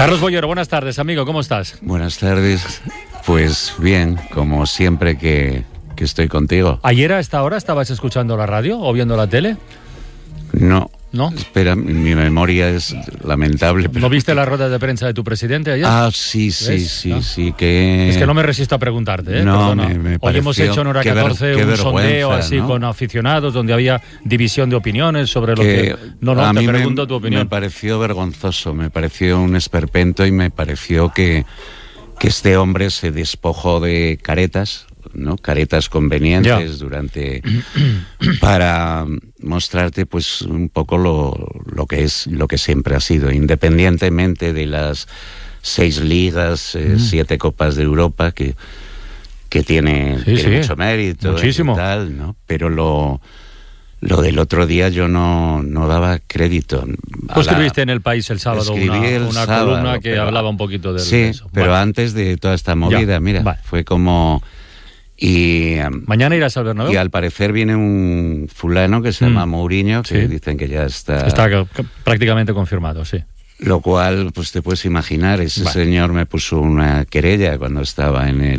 Carlos Bollero, buenas tardes, amigo, ¿cómo estás? Buenas tardes, pues bien, como siempre que estoy contigo. ¿Ayer a esta hora estabas escuchando la radio o viendo la tele? No. ¿No? Espera, mi memoria es lamentable. Pero... ¿No viste la rueda de prensa de tu presidente ayer? Ah, sí, que... Es que no me resisto a preguntarte, ¿eh? No, me pareció... Hoy hemos hecho en Hora 14 un sondeo así, ¿no?, con aficionados, donde había división de opiniones sobre lo que... No, a te mí pregunto tu opinión. Me pareció vergonzoso, me pareció un esperpento y me pareció que este hombre se despojó de caretas, ¿no? Caretas convenientes para mostrarte pues un poco lo que siempre ha sido, independientemente de las 6 ligas, 7 copas de Europa que tiene mucho mérito, muchísimo, y tal, ¿no? Pero lo del otro día yo no daba crédito. Tú escribiste en El País el sábado una columna que hablaba un poquito de eso. Pero antes de toda esta movida, fue como... Y mañana irás al Bernabéu. Y al parecer viene un fulano que se llama Mourinho, que dicen que ya está prácticamente confirmado, sí. Lo cual, pues te puedes imaginar, ese señor me puso una querella cuando estaba en el